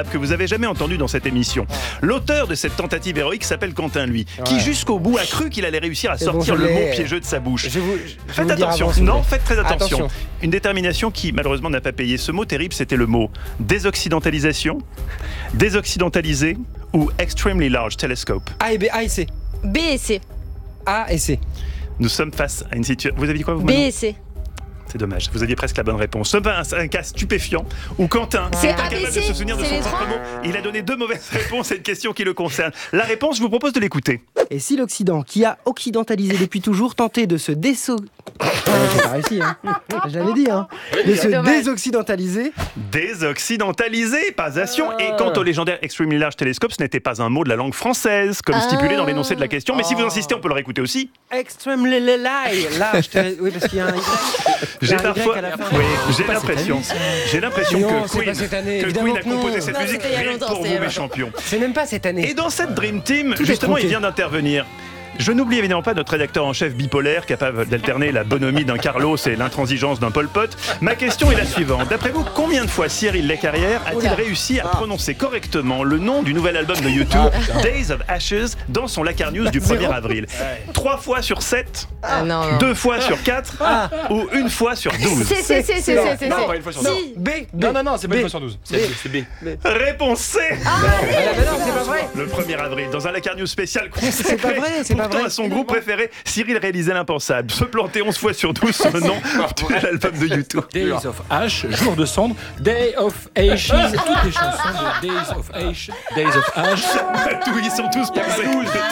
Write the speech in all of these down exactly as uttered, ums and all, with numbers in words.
incroyable que vous avez jamais entendu dans cette émission. L'auteur de cette tentative héroïque s'appelle Quentin, lui, ouais. qui jusqu'au bout a cru qu'il allait réussir à sortir bon, le mot piégeux de sa bouche. Je vous, je faites attention, avant, non, faites très attention. attention. Une détermination qui malheureusement n'a pas payé. Ce mot terrible, c'était le mot désoccidentalisation, désoccidentalisé ou extremely large telescope. A et B, A et C. B et C. A et C. Nous sommes face à une situation. Vous avez dit quoi vous B et C. C'est dommage, vous aviez presque la bonne réponse. Ce n'est un, un cas stupéfiant où Quentin c'est est incapable de se souvenir de son propre mot. Il a donné deux mauvaises réponses à une question qui le concerne. La réponse, je vous propose de l'écouter. Et si l'Occident, qui a occidentalisé depuis toujours, tentait de se déso... Ah, j'ai pas réussi, hein. Je l'avais dit, hein. De se désoccidentaliser. Désoccidentaliser, pas ation. Ah. Et quant au légendaire Extremely Large Telescope, ce n'était pas un mot de la langue française, comme ah. stipulé dans l'énoncé de la question. Mais ah. si vous insistez, on peut le réécouter aussi. Extremely Large Telescope. Oui, parce qu'il y a un J'ai parfois, oui, j'ai l'impression, j'ai l'impression non, que Queen, année, que Queen a composé non. cette non, musique rien pour vous, mes champions. C'est même pas cette année. Et dans cette Dream Team, tout justement, il vient d'intervenir. Je n'oublie évidemment pas notre rédacteur en chef bipolaire, capable d'alterner la bonhomie d'un Carlos et l'intransigeance d'un Pol Pot. Ma question est la suivante. D'après vous, combien de fois Cyril Lécarrière a-t-il Oula. réussi à prononcer correctement le nom du nouvel album de YouTube, ah, Days of Ashes, dans son Lakar News du premier avril? Trois fois sur sept, ah, non, non. deux fois sur quatre, ah. ou une fois sur douze? C'est, c'est, c'est, c'est, c'est, c'est. Non, pas une fois sur douze. Si. B. B. Non, non, non, c'est pas une fois sur douze. C'est B. C'est B. Réponse C. Ah, mais non, c'est pas vrai. Le premier avril, dans un Lakar News spécial consacré c'est pas vrai, c'est pas vrai. à son groupe préféré, Cyril réalisait l'impensable. Se planter onze fois sur douze sur le nom de l'album de YouTube. Days of Ash, jour de cendre, Day of Ashes, toutes les chansons de Days of Ash, Days of Ash. Tous, ils sont tous passés.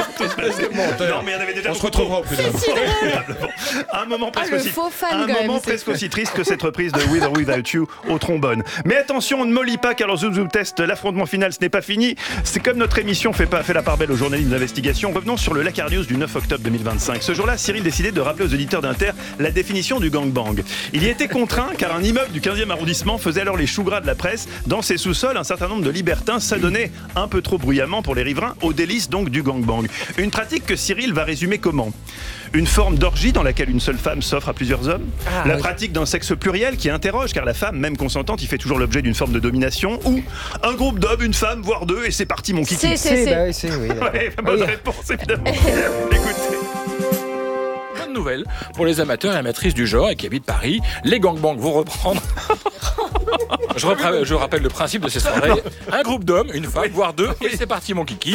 Non, mais il y en avait déjà. On se retrouvera au plus tard. Un moment presque ah, aussi, fan, un moment même, presque aussi triste que cette reprise de With or Without You au trombone. Mais attention, on ne mollit pas car le Zoom Zoom Test, l'affrontement final, ce n'est pas fini. C'est comme notre émission fait, pas, fait la part belle aux journalistes d'investigation. Revenons sur le Lakar News du neuf octobre deux mille vingt-cinq. Ce jour-là, Cyril décidait de rappeler aux auditeurs d'Inter la définition du gangbang. Il y était contraint car un immeuble du quinzième arrondissement faisait alors les choux gras de la presse. Dans ses sous-sols, un certain nombre de libertins s'adonnaient un peu trop bruyamment pour les riverains aux délices donc du gangbang. Une pratique que Cyril va résumer comment ? Une forme d'orgie dans laquelle une seule femme s'offre à plusieurs hommes. Ah, la oui. pratique d'un sexe pluriel qui interroge car la femme, même consentante, il fait toujours l'objet d'une forme de domination. Ou un groupe d'hommes, une femme, voire deux, et c'est parti mon kiki. C'est, c'est, c'est. Bah oui, c'est, oui. Ouais, bonne oui. réponse évidemment. Écoutez. Nouvelle pour les amateurs et amatrices du genre et qui habitent Paris. Les gangbangs vont reprendre. je, repra- je rappelle le principe de ces soirées. Un groupe d'hommes, une femme, voire deux, et c'est parti mon kiki.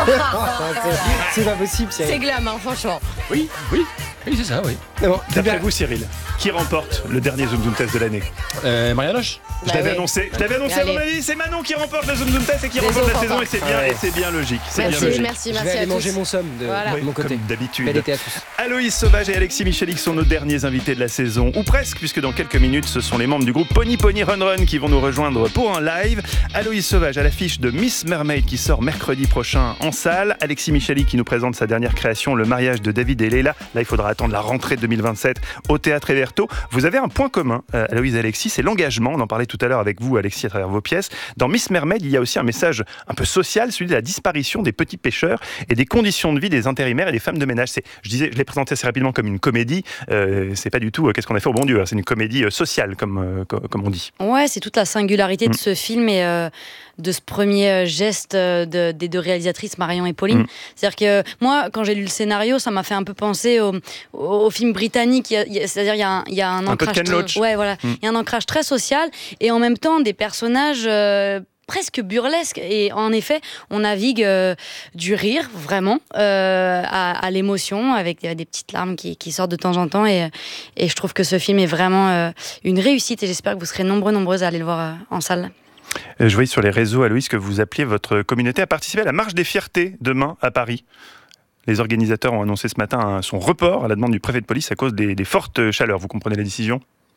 C'est pas possible. C'est, c'est glam, hein, franchement. Oui, oui, oui, c'est ça, oui. Bon, d'après vous, Cyril, qui remporte le dernier Zoom Zoom Test de l'année? euh, Marianoche. Je bah l'avais oui. annoncé, je l'avais annoncé à mon avis, c'est Manon qui remporte le Zoom Zoom Test et qui remporte la saison, et c'est bien, ouais. et c'est bien logique. C'est merci, bien logique. merci, merci. Je vais aller à manger tous. mon somme de, voilà. de mon côté. Comme d'habitude. Bel été à tous. Aloïs Sauvage et Alexis Michalik sont nos derniers invités de la saison, ou presque, puisque dans quelques minutes, ce sont les membres du groupe Pony Pony Run Run qui vont nous rejoindre pour un live. Aloïs Sauvage à l'affiche de Miss Mermaid qui sort mercredi prochain en salle. Alexis Michalik qui nous présente sa dernière création, Le mariage de David et Leila. Là, il faudra attendre la rentrée deux mille vingt-sept au Théâtre Héberto. Vous avez un point commun, euh, Aloïs et Alexis, c'est l'engagement. On en parlait tout à l'heure avec vous, Alexis, à travers vos pièces. Dans Miss Mermaid, il y a aussi un message un peu social, celui de la disparition des petits pêcheurs et des conditions de vie des intérimaires et des femmes de ménage. C'est, je disais, je l'ai présenté assez rapidement comme une comédie. Euh, c'est pas du tout euh, qu'est-ce qu'on a fait au bon Dieu. Hein. C'est une comédie euh, sociale, comme, euh, comme, comme on dit. Ouais, c'est toute la singularité mmh. de ce film et euh, de ce premier geste de, des deux réalisatrices, Marion et Pauline. Mmh. C'est-à-dire que moi, quand j'ai lu le scénario, ça m'a fait un peu penser au, au, au film britannique. Il y a, il y a, c'est-à-dire il y a un, il y a un, un ancrage, très, ouais, voilà, mmh. il y a un ancrage très social et en même temps des personnages euh, presque burlesque. Et en effet, on navigue euh, du rire, vraiment, euh, à, à l'émotion, avec des, des petites larmes qui, qui sortent de temps en temps. Et, et je trouve que ce film est vraiment euh, une réussite. Et j'espère que vous serez nombreux, nombreuses à aller le voir euh, en salle. Je voyais sur les réseaux, Aloïs, que vous appeliez votre communauté à participer à la Marche des Fiertés demain à Paris. Les organisateurs ont annoncé ce matin son report à la demande du préfet de police à cause des, des fortes chaleurs. Vous comprenez la décision ?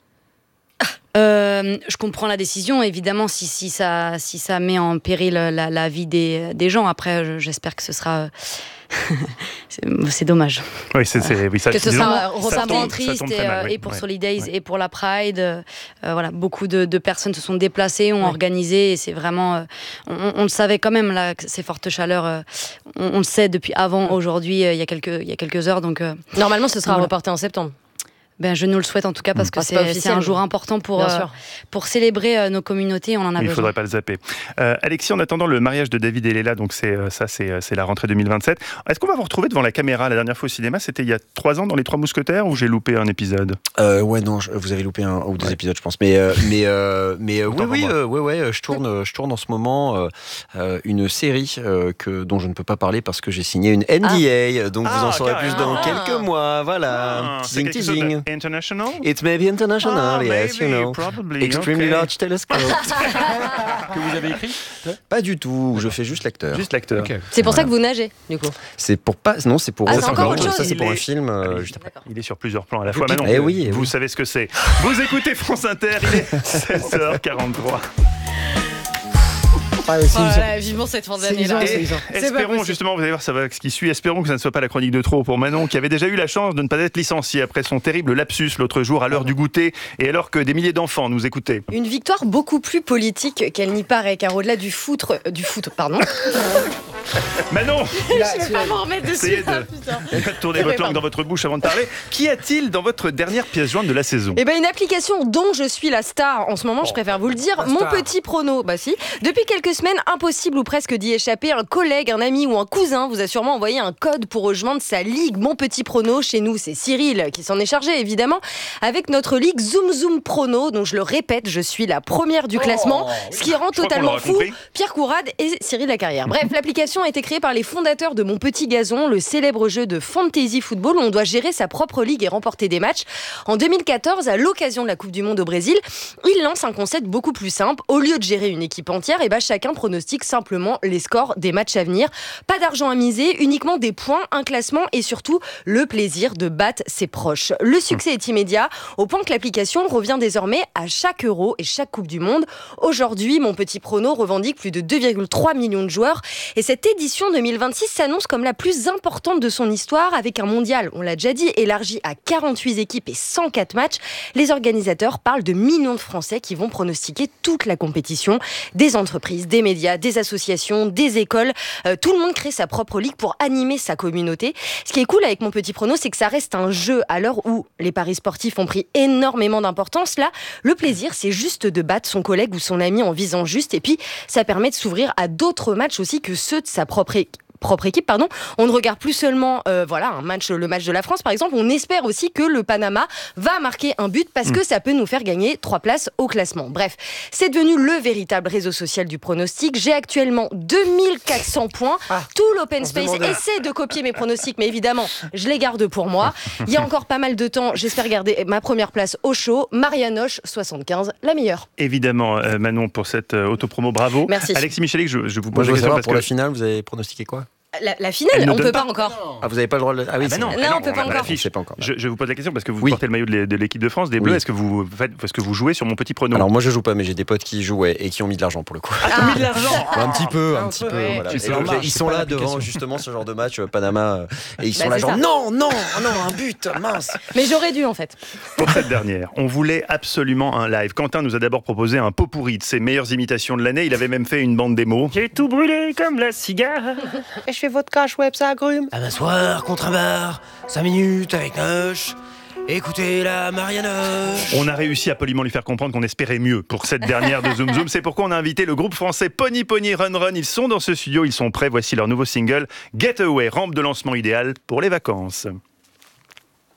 Euh, je comprends la décision, évidemment, si, si, ça, si ça met en péril la, la vie des, des gens. Après, j'espère que ce sera... c'est, c'est dommage. Oui, c'est, c'est, oui, ça, que ce disons, sera repartant triste et, mal, oui. et pour ouais. Solidays ouais. et pour la Pride. Euh, voilà, beaucoup de, de personnes se sont déplacées, ont ouais. organisé et c'est vraiment... Euh, on, on le savait quand même, là, ces fortes chaleurs. Euh, on, on le sait depuis avant, aujourd'hui, euh, il y a quelques, il y a quelques heures. Donc, euh, normalement, ce sera voilà. reporté en septembre. Ben, je nous le souhaite en tout cas parce Mmh. que Ah, c'est pas c'est, c'est un jour important pour, Bien euh, sûr. pour célébrer euh, nos communautés. On en a Il ne besoin. faudrait pas le zapper. Euh, Alexis, en attendant le mariage de David et Léla, donc c'est, euh, ça c'est, euh, c'est la rentrée deux mille vingt-sept, est-ce qu'on va vous retrouver devant la caméra? La dernière fois au cinéma, c'était il y a trois ans dans Les Trois Mousquetaires ou j'ai loupé un épisode? Euh, ouais, non, je- vous avez loupé un ou deux Ouais. épisodes, je pense. Mais, euh, mais, euh, mais euh, oui, Autant pour oui, moi. euh, ouais, ouais, je tourne, euh, je tourne en ce moment euh, euh, une série euh, que, dont je ne peux pas parler parce que j'ai signé une N D A, donc vous Ah, en saurez plus dans carrément. quelques mois. Voilà, Ah, c'est teasing, quelque chose teasing. de international? It's maybe international, Ah, yes, maybe, you know. probably, Extremely okay. large telescope. Que vous avez écrit? Pas du tout, je fais juste l'acteur. Juste l'acteur. Ok. C'est pour ça que vous nagez, du coup. C'est pour pas, non, c'est pour. Ah, c'est ça, encore non, autre chose. Ça, c'est pour Il un est- film. euh, Allez, juste après. Il est sur plusieurs plans à la fois. pique. Manon, Eh oui, eh vous oui. savez ce que c'est. Vous écoutez France Inter, il est seize heures quarante-trois. Ah, c'est Oh là usant. là, vivement cette fin C'est d'année usant, là. c'est usant. C'est pas Espérons possible. justement, vous allez voir, ça va avec ce qui suit. Espérons que ça ne soit pas la chronique de trop pour Manon, qui avait déjà eu la chance de ne pas être licenciée après son terrible lapsus l'autre jour à l'heure du goûter et alors que des milliers d'enfants nous écoutaient. Une victoire beaucoup plus politique qu'elle n'y paraît, car au-delà du foot, euh, du foot, pardon. Manon, Je vais pas m'en remettre essayez dessus. de, ah, putain. tournez Oui, votre langue pardon. dans votre bouche avant de parler. Qu'y a-t-il dans votre dernière pièce jointe de la saison? Eh ben une application dont je suis la star en ce moment, je préfère vous le dire, mon petit prono. Bah si. Depuis quelques semaines, impossible ou presque d'y échapper. Un collègue, un ami ou un cousin vous a sûrement envoyé un code pour rejoindre sa ligue Mon Petit Prono. Chez nous, c'est Cyril qui s'en est chargé évidemment, avec notre ligue Zoom Zoom Prono. Donc je le répète, je suis la première du classement, ce qui rend Je crois qu'on totalement l'aura fou compris. Pierre Courade et Cyril Lacarrière. Bref, l'application a été créée par les fondateurs de Mon Petit Gazon, le célèbre jeu de fantasy football où on doit gérer sa propre ligue et remporter des matchs. En deux mille quatorze, à l'occasion de la Coupe du Monde au Brésil, il lance un concept beaucoup plus simple. Au lieu de gérer une équipe entière, et ben chacun pronostique simplement les scores des matchs à venir. Pas d'argent à miser, uniquement des points, un classement et surtout le plaisir de battre ses proches. Le succès est immédiat, au point que l'application revient désormais à chaque euro et chaque Coupe du Monde. Aujourd'hui, Mon Petit Prono revendique plus de deux virgule trois millions de joueurs et cette édition deux mille vingt-six s'annonce comme la plus importante de son histoire avec un mondial, on l'a déjà dit, élargi à quarante-huit équipes et cent quatre matchs. Les organisateurs parlent de millions de Français qui vont pronostiquer toute la compétition. Des entreprises, des médias, des associations, des écoles. Euh, tout le monde crée sa propre ligue pour animer sa communauté. Ce qui est cool avec Mon Petit Prono, c'est que ça reste un jeu à l'heure où les paris sportifs ont pris énormément d'importance. Là, le plaisir, c'est juste de battre son collègue ou son ami en visant juste. Et puis, ça permet de s'ouvrir à d'autres matchs aussi que ceux de sa propre équipe. propre équipe, pardon. On ne regarde plus seulement euh, voilà, un match, le match de la France, par exemple. On espère aussi que le Panama va marquer un but parce que ça peut nous faire gagner trois places au classement. Bref, c'est devenu le véritable réseau social du pronostic. J'ai actuellement deux mille quatre cents points. Ah, Tout l'open on se space demandait. essaie de copier mes pronostics, mais évidemment, je les garde pour moi. Il y a encore pas mal de temps. J'espère garder ma première place au show. Marianoche, soixante-quinze, la meilleure. Évidemment, euh, Manon, pour cette euh, autopromo, bravo. Merci. Alexis Michalik, je, je vous Moi, pose je la veux question savoir parce pour que... la finale, vous avez pronostiqué quoi? La, la Elle finale, ne on donne peut pas. pas encore. Ah, vous n'avez pas le droit de. Ah oui, Ah bah c'est non, vrai. Non, ah on peut on pas a la encore. fiche. C'est pas encore. Je, je vous pose la question parce que vous Oui. portez le maillot de l'é- de l'équipe de France, des Bleus. Oui. Est-ce que vous faites, est-ce que vous jouez sur Mon Petit Prono? Alors moi je joue pas, mais j'ai des potes qui jouent ouais, et qui ont mis de l'argent pour le coup. Ah, mis de l'argent. un petit peu, un un petit peu, peu. ouais. Voilà. Tu Et sais, donc, en marche, ils c'est sont pas là l'application. devant justement ce genre de match euh, Panama euh, et ils Bah, sont là c'est genre ça. non non non un but mince. Mais j'aurais dû en fait. Pour cette dernière, on voulait absolument un live. Quentin nous a d'abord proposé un pot pourri de ses meilleures imitations de l'année. Il avait même fait une bande démo. J'ai tout brûlé comme la cigare. Et je fais vodka, web, ça agrume. À m'asseoir contre un bar, cinq minutes avec Noche, écoutez la Marianoche. On a réussi à poliment lui faire comprendre qu'on espérait mieux pour cette dernière de Zoom Zoom. C'est pourquoi on a invité le groupe français Pony Pony Run Run. Ils sont dans ce studio, ils sont prêts. Voici leur nouveau single Getaway, rampe de lancement idéale pour les vacances.